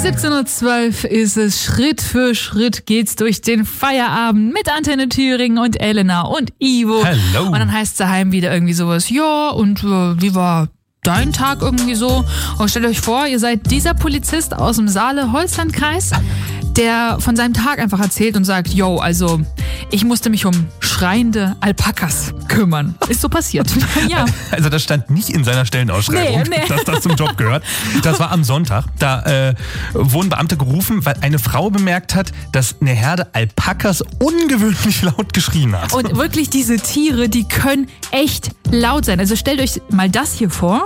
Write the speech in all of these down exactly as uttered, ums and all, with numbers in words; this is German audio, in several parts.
siebzehn Uhr zwölf ist es. Schritt für Schritt geht's durch den Feierabend mit Antenne Thüringen und Elena und Ivo. Hello. Und dann heißt es daheim wieder irgendwie sowas, ja, und äh, wie war dein Tag irgendwie so? Und stellt euch vor, ihr seid dieser Polizist aus dem Saale-Holzlandkreis, der von seinem Tag einfach erzählt und sagt, yo, also ich musste mich um schreiende Alpakas kümmern. Ist so passiert. Ja. Also das stand nicht in seiner Stellenausschreibung, Nee, nee. dass das zum Job gehört. Das war am Sonntag. Da äh, wurden Beamte gerufen, weil eine Frau bemerkt hat, dass eine Herde Alpakas ungewöhnlich laut geschrien hat. Und wirklich diese Tiere, die können echt laut sein. Also stellt euch mal das hier vor.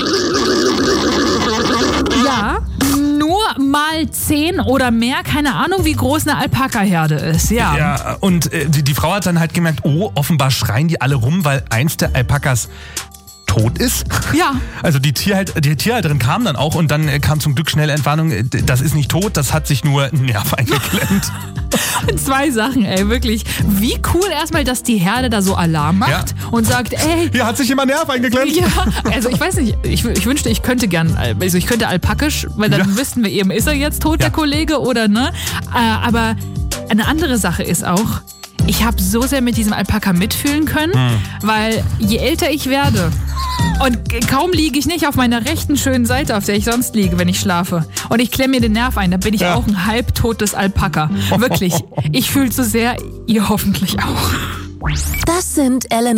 Ja, nur mal zehn oder mehr, keine Ahnung, wie groß eine Alpaka-Herde ist. Ja. Ja, und äh, die, die Frau hat dann halt gemerkt, oh, offenbar schreien die alle rum, weil eins der Alpakas tot ist. Ja. Also die, Tierhalt, die Tierhalterin kam dann auch und dann äh, kam zum Glück schnelle Entwarnung, äh, das ist nicht tot, das hat sich nur einen Nerv eingeklemmt. Zwei Sachen, ey, wirklich. Wie cool erstmal, dass die Herde da so Alarm macht Ja. und sagt, ey, Hier hat sich jemand Nerv eingeklemmt. ja, also ich weiß nicht, ich, ich wünschte, ich könnte gern, also ich könnte alpakisch, weil dann Ja. wüssten wir eben, ist er jetzt tot, der Ja. Kollege, oder ne? Äh, aber eine andere Sache ist auch, ich habe so sehr mit diesem Alpaka mitfühlen können, Hm. weil je älter ich werde und kaum liege ich nicht auf meiner rechten schönen Seite, auf der ich sonst liege, wenn ich schlafe, und ich klemme mir den Nerv ein, dann bin ich Ja. auch ein halbtotes Alpaka. Wirklich, ich fühle so sehr, ihr hoffentlich auch. Das sind Elena